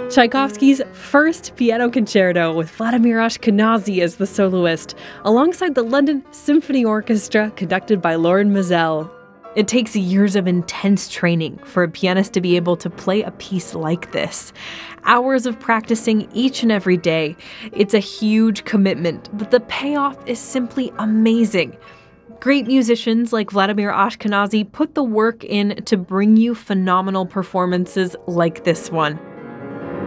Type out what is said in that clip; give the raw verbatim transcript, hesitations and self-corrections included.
Tchaikovsky's first piano concerto with Vladimir Ashkenazy as the soloist, alongside the London Symphony Orchestra conducted by Lauren Mizell. It takes years of intense training for a pianist to be able to play a piece like this. Hours of practicing each and every day. It's a huge commitment, but the payoff is simply amazing. Great musicians like Vladimir Ashkenazy put the work in to bring you phenomenal performances like this one.